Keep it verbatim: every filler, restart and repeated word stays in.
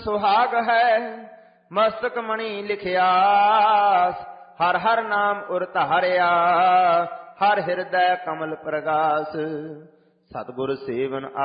ਸੁਹਾਗ ਹੈ, ਮਸਤਕ ਮਣੀ ਲਿਖਿਆਸ। ਹਰ ਹਰ ਨਾਮ ਉਰ ਧਾਰਿਆ, ਹਰ ਹਿਰਦੈ ਕਮਲ ਪ੍ਰਗਾਸ। ਸਤਿਗੁਰ ਸੇਵਨ